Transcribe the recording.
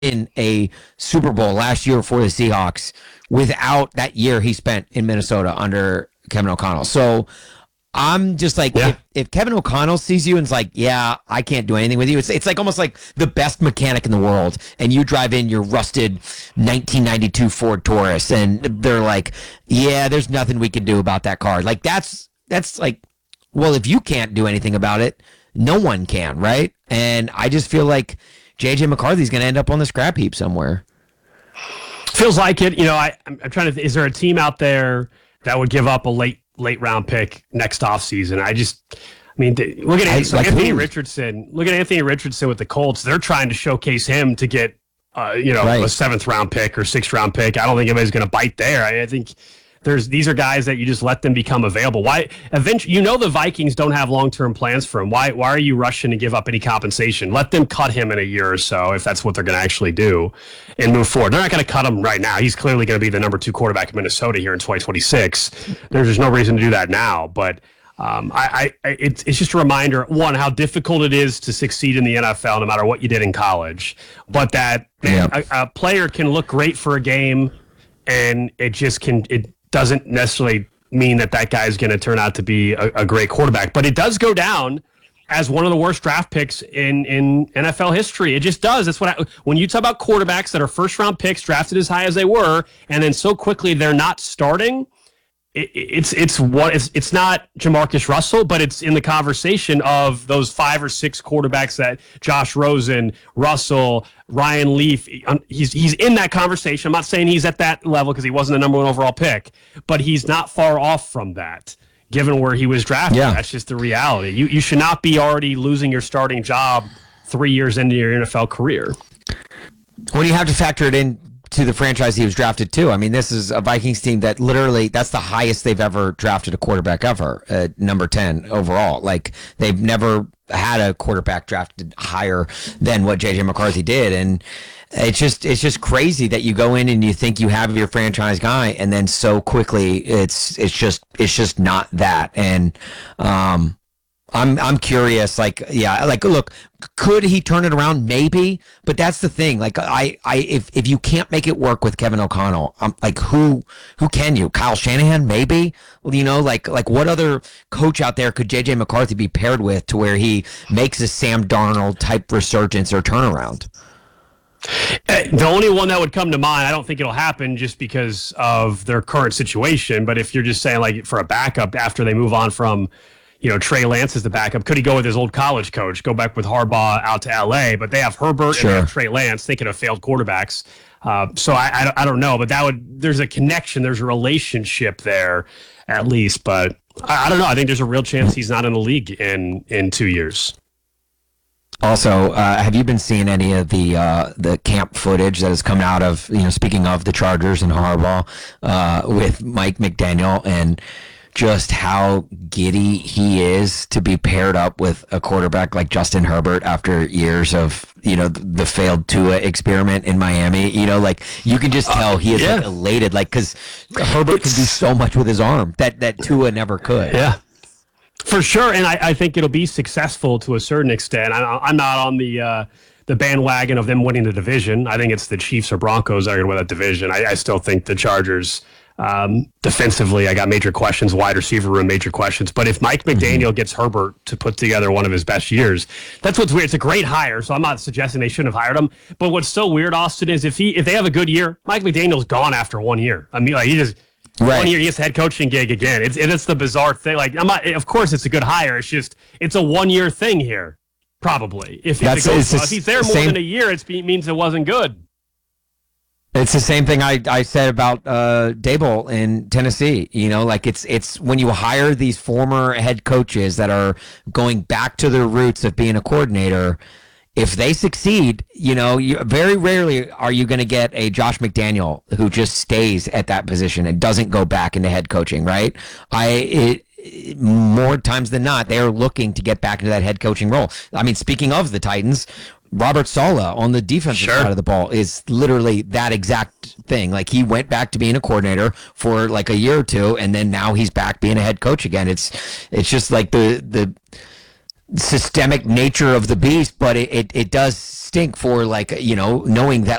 in a Super Bowl last year for the Seahawks without that year he spent in Minnesota under Kevin O'Connell. So I'm just like, if Kevin O'Connell sees you and is like, yeah, I can't do anything with you. It's like almost like the best mechanic in the world, and you drive in your rusted 1992 Ford Taurus, and they're like, yeah, there's nothing we can do about that car. Like that's like, well, if you can't do anything about it, no one can, right? And I just feel like JJ McCarthy's going to end up on the scrap heap somewhere. Feels like it. I'm trying to. Is there a team out there that would give up a late round pick next offseason? Look at Anthony Richardson. Look at Anthony Richardson with the Colts. They're trying to showcase him to get, a 7th round pick or 6th round pick. I don't think anybody's going to bite there. I think these are guys that you just let them become available. Why? Eventually, the Vikings don't have long-term plans for him. Why are you rushing to give up any compensation? Let them cut him in a year or so if that's what they're going to actually do, and move forward. They're not going to cut him right now. He's clearly going to be the number 2 quarterback in Minnesota here in 2026. There's no reason to do that now, but it's just a reminder, one, how difficult it is to succeed in the NFL no matter what you did in college, but that a player can look great for a game, and it doesn't necessarily mean that guy is going to turn out to be a great quarterback. But it does go down as one of the worst draft picks in NFL history. It just does. That's when you talk about quarterbacks that are first-round picks drafted as high as they were, and then so quickly they're not starting, it's not Jamarcus Russell, but it's in the conversation of those 5 or 6 quarterbacks that Josh Rosen, Russell, Ryan Leaf, he's in that conversation. I'm not saying he's at that level because he wasn't the number 1 overall pick, but he's not far off from that given where he was drafted. Yeah. That's just the reality. You should not be already losing your starting job 3 years into your NFL career. Well, you have to factor it in to the franchise he was drafted to. I mean, this is a Vikings team that literally, that's the highest they've ever drafted a quarterback ever, number 10 overall. Like, they've never had a quarterback drafted higher than what JJ McCarthy did. And it's just crazy that you go in and you think you have your franchise guy, and then so quickly it's just not that. And I'm curious, look, could he turn it around? Maybe, but that's the thing. Like, if you can't make it work with Kevin O'Connell, who can you? Kyle Shanahan, maybe. Well, what other coach out there could JJ McCarthy be paired with to where he makes a Sam Darnold type resurgence or turnaround? The only one that would come to mind, I don't think it'll happen just because of their current situation. But if you're just saying, like, for a backup after they move on from, Trey Lance as the backup, could he go with his old college coach, go back with Harbaugh out to LA? But they have Herbert and they have Trey Lance, thinking of failed quarterbacks. So I don't know, but there's a connection, there's a relationship there at least. But I don't know. I think there's a real chance he's not in the league in 2 years. Also, have you been seeing any of the camp footage that has come out of, speaking of the Chargers and Harbaugh, with Mike McDaniel, and just how giddy he is to be paired up with a quarterback like Justin Herbert after years of, the failed Tua experiment in Miami? You can just tell he is elated, because Herbert can do so much with his arm that Tua never could. Yeah. For sure, and I think it'll be successful to a certain extent. I'm not on the bandwagon of them winning the division. I think it's the Chiefs or Broncos that are going to win that division. I still think the Chargers, defensively, I got major questions. Wide receiver room, major questions. But if Mike McDaniel gets Herbert to put together one of his best years, that's what's weird. It's a great hire, so I'm not suggesting they shouldn't have hired him. But what's so weird, Austin, is if they have a good year, Mike McDaniel's gone after 1 year. I mean, he just... Right. 1 year, he gets a head coaching gig again. It's the bizarre thing. Of course, it's a good hire. It's just, it's a 1 year thing here, probably. If he's there more than a year, it means it wasn't good. It's the same thing I said about Daboll in Tennessee. It's when you hire these former head coaches that are going back to their roots of being a coordinator. If they succeed, very rarely are you going to get a Josh McDaniel who just stays at that position and doesn't go back into head coaching, right? More times than not, they are looking to get back into that head coaching role. I mean, speaking of the Titans, Robert Saleh on the defensive side of the ball is literally that exact thing. Like, he went back to being a coordinator for like a year or two, and then now he's back being a head coach again. It's just like the systemic nature of the beast, but it does stink for, like, knowing that